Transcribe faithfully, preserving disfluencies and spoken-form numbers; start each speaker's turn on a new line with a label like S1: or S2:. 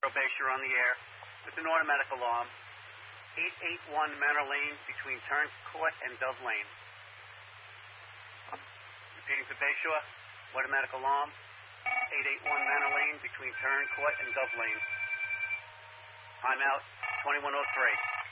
S1: Bayshore on the air with an automatic alarm. eight eighty-one Manor Lane between Turn Court and Dove Lane. Repeating for Bayshore, automatic alarm. eight eighty-one Manor Lane between Turn Court and Dove Lane. Timeout twenty-one oh three.